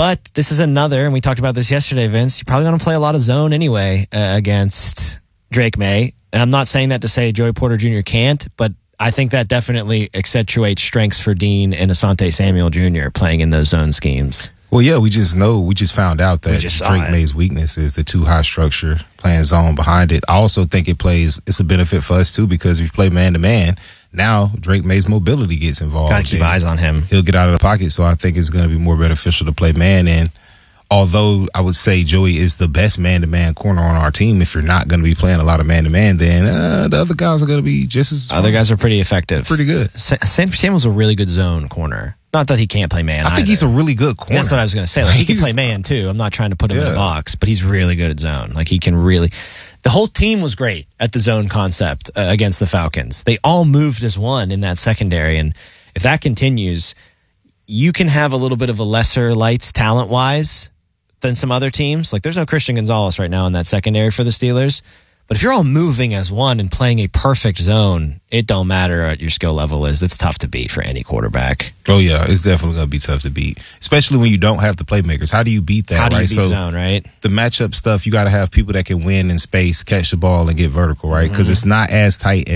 But this is another, and we talked about this yesterday, Vince, you're probably going to play a lot of zone anyway against Drake May. And I'm not saying that to say Joey Porter Jr. can't, but I think that definitely accentuates strengths for Dean and Asante Samuel Jr. playing in those zone schemes. Well, yeah, we just found out that Drake May's weakness is the too high structure, playing zone behind it. I also think it's a benefit for us too, because if you play man-to-man, now Drake May's mobility gets involved. Got to keep eyes on him. He'll get out of the pocket, so I think it's going to be more beneficial to play man. And although I would say Joey is the best man-to-man corner on our team, if you're not going to be playing a lot of man-to-man, then the other guys are going to be just as... Other guys are pretty effective. Pretty good. Samuel's a really good zone corner. Not that he can't play man. I think he's a really good corner. That's what I was going to say. Like, he can play man, too. I'm not trying to put him in a box, but he's really good at zone. Like, he can really... The whole team was great at the zone concept against the Falcons. They all moved as one in that secondary, and if that continues, you can have a little bit of a lesser lights talent-wise than some other teams. Like, there's no Christian Gonzalez right now in that secondary for the Steelers. But if you're all moving as one and playing a perfect zone, it don't matter what your skill level is. It's tough to beat for any quarterback. Oh, yeah. It's definitely going to be tough to beat, especially when you don't have the playmakers. How do you beat that, How do you right? beat zone, right? The matchup stuff, you got to have people that can win in space, catch the ball, and get vertical, right? Because it's not as tight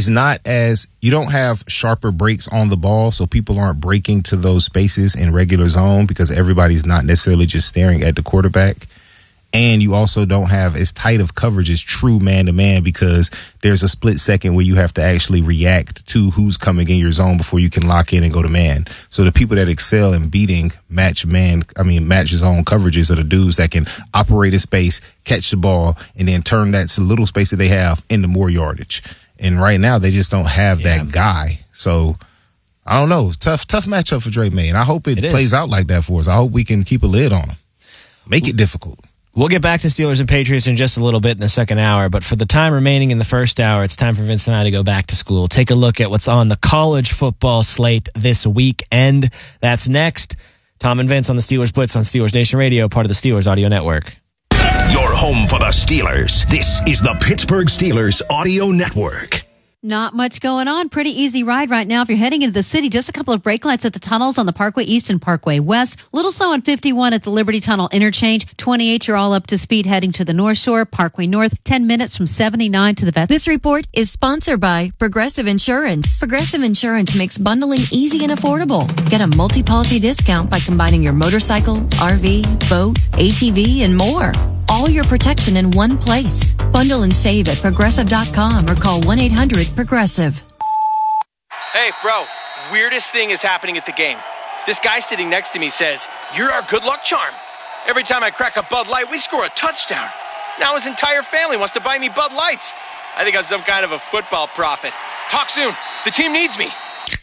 you don't have sharper breaks on the ball, so people aren't breaking to those spaces in regular zone because everybody's not necessarily just staring at the quarterback. And you also don't have as tight of coverage as true man-to-man because there's a split second where you have to actually react to who's coming in your zone before you can lock in and go to man. So the people that excel in beating match zone coverages are the dudes that can operate in space, catch the ball, and then turn that little space that they have into more yardage. And right now they just don't have that guy. So I don't know. Tough matchup for Drake May. And I hope it plays out like that for us. I hope we can keep a lid on him. Make it difficult. We'll get back to Steelers and Patriots in just a little bit in the second hour, but for the time remaining in the first hour, it's time for Vince and I to go back to school. Take a look at what's on the college football slate this weekend. That's next. Tom and Vince on the Steelers Blitz on Steelers Nation Radio, part of the Steelers Audio Network. Your home for the Steelers. This is the Pittsburgh Steelers Audio Network. Not much going on. Pretty easy ride right now. If you're heading into the city, just a couple of brake lights at the tunnels on the Parkway East and Parkway West. Little slow on 51 at the Liberty Tunnel interchange. 28, you're all up to speed heading to the North Shore. Parkway North, 10 minutes from 79 to the Vet. This report is sponsored by Progressive Insurance. Progressive Insurance makes bundling easy and affordable. Get a multi-policy discount by combining your motorcycle, RV, boat, ATV, and more. All your protection in one place. Bundle and save at Progressive.com or call 1-800-PROGRESSIVE. Hey, bro, weirdest thing is happening at the game. This guy sitting next to me says, "You're our good luck charm. Every time I crack a Bud Light, we score a touchdown. Now his entire family wants to buy me Bud Lights. I think I'm some kind of a football prophet. Talk soon. The team needs me."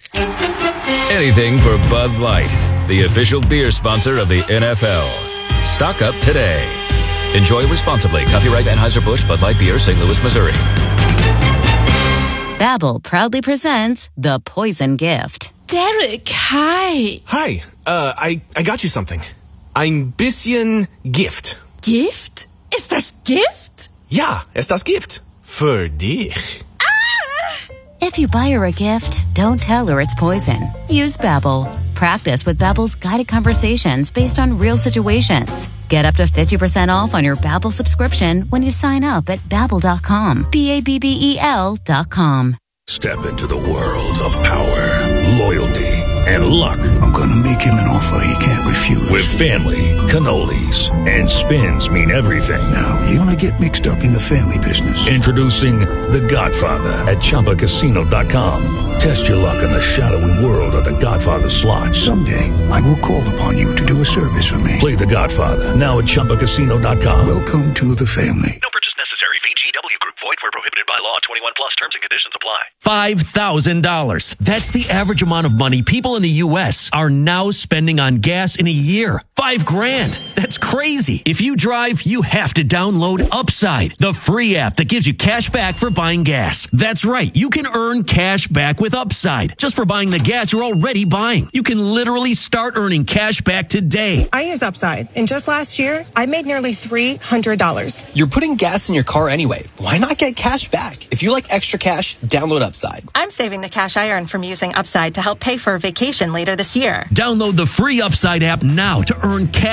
Anything for Bud Light, the official beer sponsor of the NFL. Stock up today. Enjoy responsibly. Copyright Anheuser-Busch Bud Light Beer, St. Louis, Missouri. Babbel proudly presents The Poison Gift. Derek, hi. Hi, I got you something. Ein bisschen Gift. Gift? Ist das Gift? Ja, ist das Gift. Für dich. If you buy her a gift, don't tell her it's poison. Use Babbel. Practice with Babbel's guided conversations based on real situations. Get up to 50% off on your Babbel subscription when you sign up at Babbel.com. Babbel.com. Step into the world of power, loyalty, and luck. I'm gonna make him an offer he can't refuse. With family, cannolis, and spins mean everything. Now, you wanna get mixed up in the family business. Introducing The Godfather at ChumbaCasino.com. Test your luck in the shadowy world of The Godfather slot. Someday, I will call upon you to do a service for me. Play The Godfather now at ChumbaCasino.com. Welcome to the family. No purchase necessary. VGW Group. Void where prohibited by law. 21 plus. Terms and conditions apply. $5,000. That's the average amount of money people in the U.S. are now spending on gas in a year. $5,000. That's crazy. If you drive, you have to download Upside, the free app that gives you cash back for buying gas. That's right. You can earn cash back with Upside just for buying the gas you're already buying. You can literally start earning cash back today. I use Upside, and just last year, I made nearly $300. You're putting gas in your car anyway. Why not get cash back? If you like extra cash, download Upside. I'm saving the cash I earn from using Upside to help pay for a vacation later this year. Download the free Upside app now to earn cash